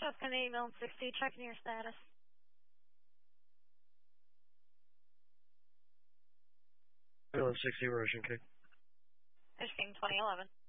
Shotgun 860, checking your status. Ambulance 60, Russian King. Michigan 2011.